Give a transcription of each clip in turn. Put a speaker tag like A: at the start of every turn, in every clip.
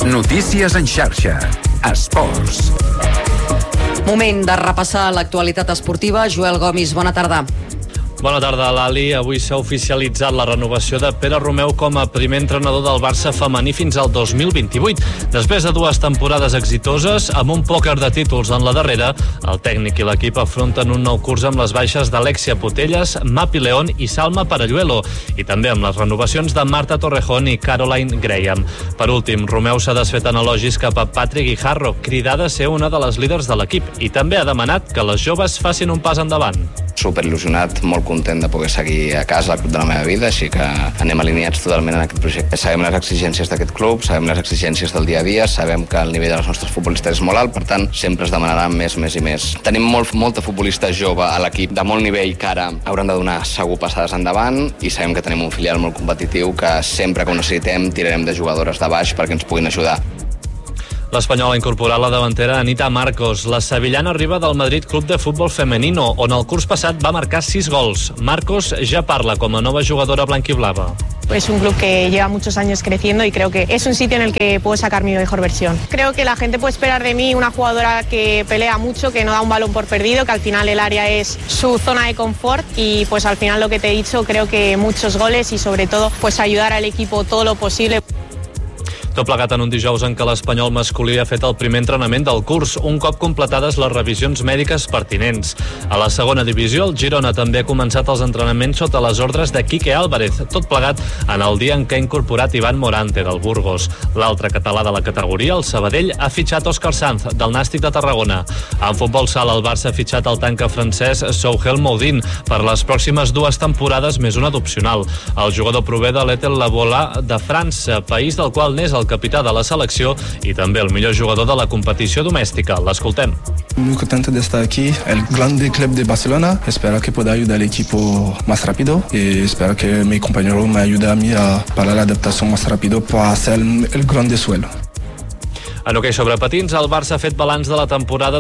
A: Notícies en xarxa. Esports.
B: Moment de repassar l'actualitat esportiva. Joel Gomis, bona tarda.
C: Bona tarda, Lali. Avui s'ha oficialitzat la renovació de Pere Romeu com a primer entrenador del Barça femení fins al 2028. Després de 2 temporades exitoses, amb un pòquer de títols en la darrera, el tècnic i l'equip afronten un nou curs amb les baixes d'Alexia Putellas, Mapi León i Salma Paralluelo, i també amb les renovacions de Marta Torrejón i Caroline Graham. Per últim, Romeu s'ha desfet en elogis cap a Patrick Guijarro, cridada a ser una de les líders de l'equip, i també ha demanat que les joves facin un pas endavant.
D: Superil·lusionat, molt content de poder seguir a casa al club de la meva vida, així que anem alineats totalment en aquest projecte. Sabem les exigències d'aquest club, sabem les exigències del dia a dia, sabem que el nivell dels nostres futbolistes és molt alt, per tant, sempre es demanarà més i més. Tenim molta futbolista jove a l'equip de molt nivell que ara hauran de donar segur passades endavant, i sabem que tenim un filial molt competitiu que sempre que ho necessitem tirarem de jugadores de baix perquè ens puguin ajudar.
C: L'Espanyol ha incorporat la davantera Anita Marcos. La sevillana arriba del Madrid Club de Futbol Femenino, on el curs passat va marcar 6 gols. Marcos ja parla com a nova jugadora blanquiblava.
E: Es un club que lleva muchos años creciendo y creo que es un sitio en el que puedo sacar mi mejor versión. Creo que la gente puede esperar de mí una jugadora que pelea mucho, que no da un balón por perdido, que al final el área es su zona de confort, y pues al final lo que te he dicho, creo que muchos goles y sobre todo pues ayudar al equipo todo lo posible.
C: Tot plegat en un dijous en què l'Espanyol masculí ha fet el primer entrenament del curs, un cop completades les revisions mèdiques pertinents. A la segona divisió, el Girona també ha començat els entrenaments sota les ordres de Quique Álvarez, tot plegat en el dia en què ha incorporat Ivan Morante del Burgos. L'altre català de la categoria, el Sabadell, ha fitxat Òscar Sanz del Nàstic de Tarragona. En futbol sala, el Barça ha fitxat el tanca francès Souhel Moudin per les pròximes 2 temporades més una d'opcional. El jugador prové de l'Etel Labola de França, país del qual n'és el capità de la selecció i també el millor jugador de la competició domèstica. L'escoltem.
F: Muy contento de estar aquí, el grande club de Barcelona. Espero que pueda ayudar al equipo más rápido y espero que mi compañero me ayude a mí para la adaptación más rápido para hacer el grande suelo.
C: En hoquei sobre patins, el Barça ha fet balanç de la temporada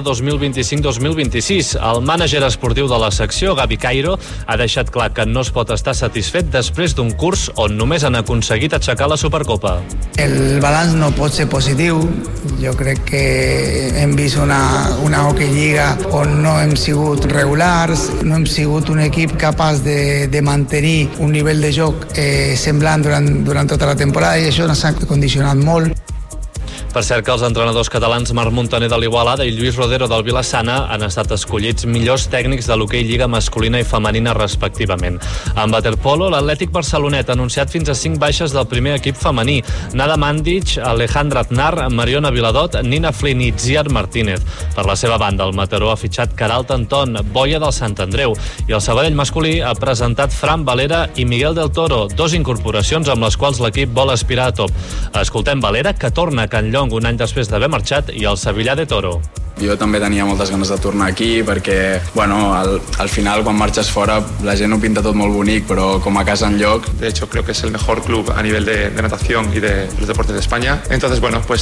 C: 2025-2026. El mànager esportiu de la secció, Gavi Cairo, ha deixat clar que no es pot estar satisfet després d'un curs on només han aconseguit aixecar la Supercopa.
G: El balanç no pot ser positiu. Jo crec que hem vist una hoquei lliga on no hem sigut regulars, no hem sigut un equip capaç de mantenir un nivell de joc semblant durant tota la temporada, i això ens ha condicionat molt.
C: Per cert que els entrenadors catalans Marc Montaner de l'Igualada i Lluís Rodero del Vilassana han estat escollits millors tècnics de l'hoquei lliga masculina i femenina respectivament. En waterpolo, l'Atlètic Barcelonet ha anunciat fins a 5 baixes del primer equip femení: Nada Mandic, Alejandra Aznar, Mariona Viladot, Nina Flynn i Ziar Martínez. Per la seva banda, el Mataró ha fitxat Queralt Anton, Boia del Sant Andreu, i el Sabadell masculí ha presentat Fran Valera i Miguel del Toro, 2 incorporacions amb les quals l'equip vol aspirar a top. Escoltem Valera, que torna a Can Llong un any després d'haver marxat, i el Sevillà de Toro.
H: Jo també tenia moltes ganes de tornar aquí perquè, al final quan marxes fora la gent ho pinta tot molt bonic, però com a casa enlloc.
I: De hecho, creo que es el mejor club a nivel de natación y de los deportes de España. Entonces,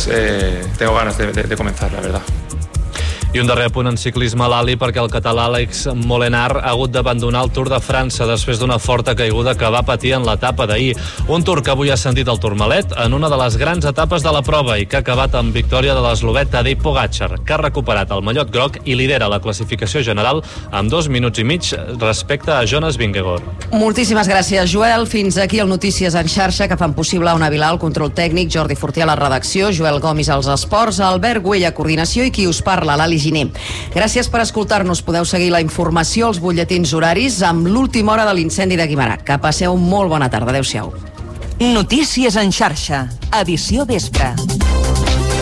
I: tengo ganas de comenzar, la verdad.
C: I un darrer punt en ciclisme, l'Ali, perquè el català Alex Molenar ha hagut d'abandonar el Tour de França després d'una forta caiguda que va patir en l'etapa d'ahir. Un Tour que avui ha ascendit al Tourmalet en una de les grans etapes de la prova i que ha acabat amb victòria de l'eslovè Tadej Pogačar, que ha recuperat el mallot groc i lidera la classificació general amb 2 minuts i mig respecte a Jonas Vingegaard.
B: Moltíssimes gràcies, Joel. Fins aquí el Notícies en xarxa, que fan possible una Vilà al control tècnic, Jordi Fortià a la redacció, Joel Gomis als esports, Albert Güell a coordinació i qui us parla, l'Ali Giner. Gràcies per escoltar-nos. Podeu seguir la informació als butlletins horaris amb l'última hora de l'incendi de Guimerà. Que passeu molt bona tarda. Adéu-siau.
J: Notícies en xarxa, edició vespre.